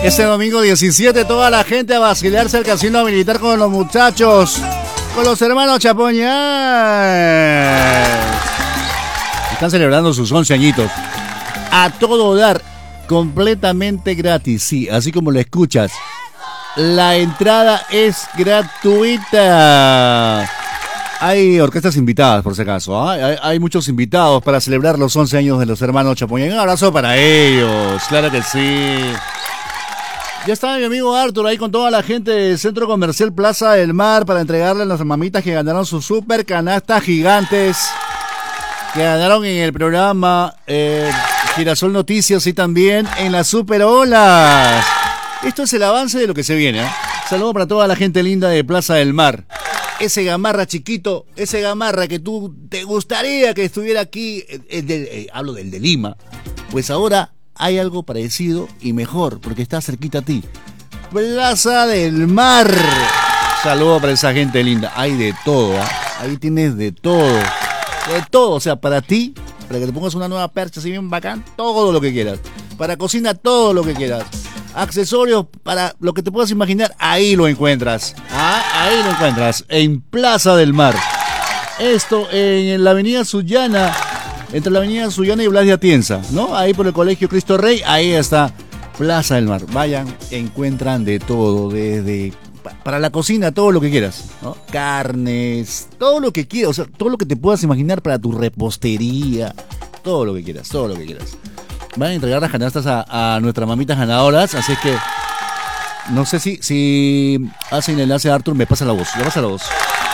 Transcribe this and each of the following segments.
Este domingo 17, toda la gente a vacilarse al casino militar con los muchachos, con los hermanos Chapoñas. Están celebrando sus 11 añitos. A todo dar, completamente gratis, sí, así como lo escuchas. La entrada es gratuita. Hay orquestas invitadas, por si acaso. Hay muchos invitados para celebrar los 11 años de los hermanos Chapoñas. Un abrazo para ellos, claro que sí. Ya está mi amigo Arthur ahí con toda la gente del Centro Comercial Plaza del Mar para entregarle a las mamitas que ganaron sus super canastas gigantes, que ganaron en el programa Girasol Noticias y también en las Super Olas. Esto es el avance de lo que se viene, ¿eh? Saludos para toda la gente linda de Plaza del Mar. Ese Gamarra chiquito, ese Gamarra que tú te gustaría que estuviera aquí, hablo del de Lima, pues ahora hay algo parecido y mejor, porque está cerquita a ti. Plaza del Mar. Saludos para esa gente linda. Hay de todo, ¿eh? Ahí tienes de todo. De todo, o sea, para ti, para que te pongas una nueva percha así bien bacán, todo lo que quieras. Para cocina, todo lo que quieras. Accesorios para lo que te puedas imaginar, ahí lo encuentras. Ahí lo encuentras, en Plaza del Mar. Esto en la avenida Sullana, entre la avenida Sullana y Blas de Atienza, ¿no? Ahí por el Colegio Cristo Rey, ahí está Plaza del Mar. Vayan, encuentran de todo, desde para la cocina, todo lo que quieras, ¿no? Carnes, todo lo que quieras, o sea, todo lo que te puedas imaginar para tu repostería, todo lo que quieras, todo lo que quieras. Van a entregar las canastas a nuestras mamitas ganadoras, así es que no sé si hacen el enlace a Arthur, me pasa la voz, le pasa la voz.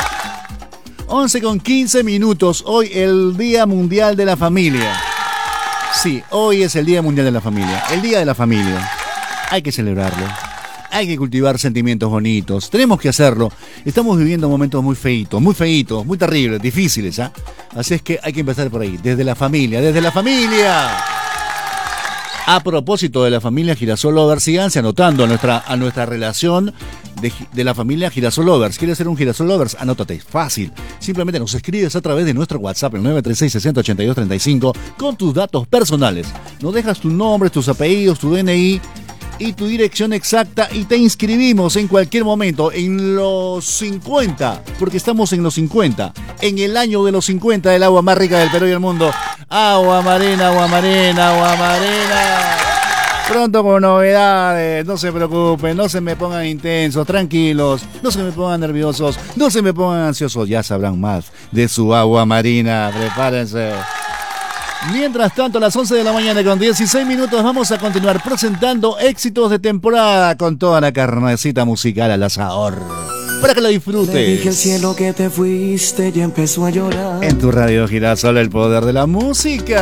11:15, hoy el Día Mundial de la Familia. Sí, hoy es el Día Mundial de la Familia, el Día de la Familia. Hay que celebrarlo, hay que cultivar sentimientos bonitos, tenemos que hacerlo. Estamos viviendo momentos muy feitos, muy terribles, difíciles, ¿ah? Así es que hay que empezar por ahí, desde la familia, desde la familia. A propósito de la familia Girasol Lovers, síganse anotando a nuestra relación de la familia Girasol Lovers. ¿Quieres ser un Girasol Lovers? Anótate, fácil. Simplemente nos escribes a través de nuestro WhatsApp, el 936-608235, con tus datos personales. Nos dejas tu nombre, tus apellidos, tu DNI y tu dirección exacta y te inscribimos en cualquier momento en los 50, porque estamos en los 50, en el año de los 50 del agua más rica del Perú y el mundo. Agua Marina, Agua Marina, Agua Marina. Pronto con novedades, no se preocupen, no se me pongan intensos, tranquilos, no se me pongan nerviosos, no se me pongan ansiosos, ya sabrán más de su Agua Marina, prepárense. Mientras tanto, a las 11 de la mañana con 16 minutos vamos a continuar presentando éxitos de temporada con toda la carnecita musical al asador, para que la disfrutes. Le dije al cielo que te fuiste y empezó a llorar. En tu radio Girasol, el poder de la música.